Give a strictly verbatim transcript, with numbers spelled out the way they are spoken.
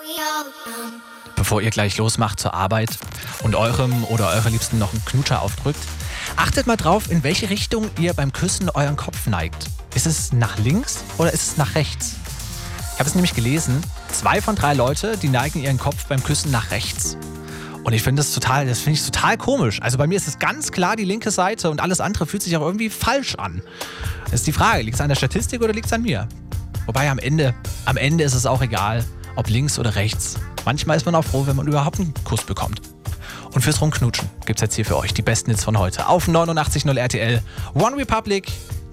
Bevor ihr gleich losmacht zur Arbeit und eurem oder eurer Liebsten noch einen Knutscher aufdrückt, achtet mal drauf, in welche Richtung ihr beim Küssen euren Kopf neigt. Ist es nach links oder ist es nach rechts? Ich habe es nämlich gelesen, zwei von drei Leute, die neigen ihren Kopf beim Küssen nach rechts. Und ich finde das total, das finde ich total komisch. Also bei mir ist es ganz klar die linke Seite und alles andere fühlt sich auch irgendwie falsch an. Das ist die Frage, liegt es an der Statistik oder liegt es an mir? Wobei am Ende, am Ende ist es auch egal, ob links oder rechts. Manchmal ist man auch froh, wenn man überhaupt einen Kuss bekommt. Und fürs Rumknutschen gibt's jetzt hier für euch die besten Hits von heute auf neunundachtzig Komma null R T L. One Republic,